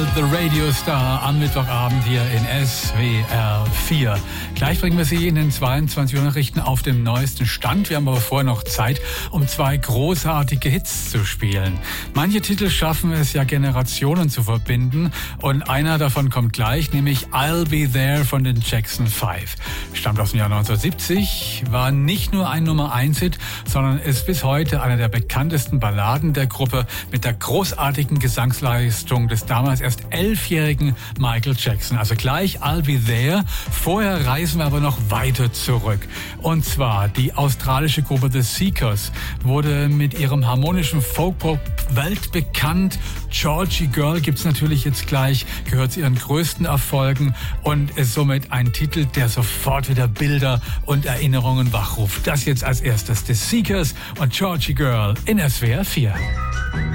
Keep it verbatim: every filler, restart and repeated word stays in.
The Radio Star am Mittwochabend hier in S W R vier. Gleich bringen wir Sie in den zweiundzwanzig Uhr Nachrichten auf dem neuesten Stand. Wir haben aber vorher noch Zeit, um zwei großartige Hits zu spielen. Manche Titel schaffen es ja, Generationen zu verbinden. Und einer davon kommt gleich, nämlich I'll Be There von den Jackson Five. Stammt aus dem Jahr neunzehnhundertsiebzig, war nicht nur ein Nummer eins Hit, sondern ist bis heute einer der bekanntesten Balladen der Gruppe mit der großartigen Gesangsleistung des damals erst elfjährigen Michael Jackson. Also gleich I'll Be There. Vorher reisen wir aber noch weiter zurück. Und zwar die australische Gruppe The Seekers wurde mit ihrem harmonischen Folk-Pop weltbekannt. Georgie Girl gibt's natürlich jetzt gleich, gehört zu ihren größten Erfolgen und ist somit ein Titel, der sofort wieder Bilder und Erinnerungen wachruft. Das jetzt als erstes The Seekers und Georgie Girl in S W R vier.